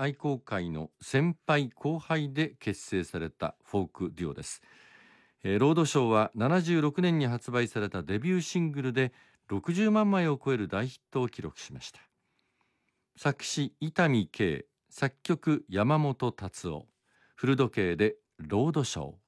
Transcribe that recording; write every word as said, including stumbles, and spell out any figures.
愛好会の先輩後輩で結成されたフォークデュオです。えーロードショーはななじゅうろくねんに発売されたデビューシングルでろくじゅうまんまいを超える大ヒットを記録しました。作詞伊丹圭、作曲山本達夫、古時計でロードショー。